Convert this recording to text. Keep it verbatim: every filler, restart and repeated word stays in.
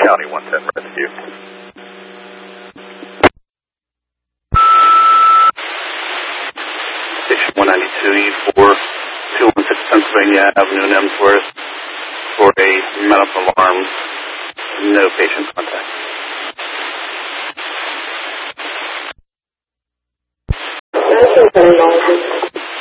County one ten Rescue. Station one ninety-two E four, two one six Pennsylvania Avenue in Emsworth for a medical alarm. No patient contact. That's a very long